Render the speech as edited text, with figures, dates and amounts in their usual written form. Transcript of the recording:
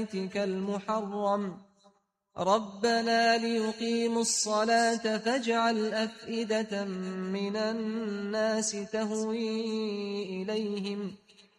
بيتك المحرم ربنا ليقيموا الصلاة فاجعل أفئدة من الناس تهوي إليهم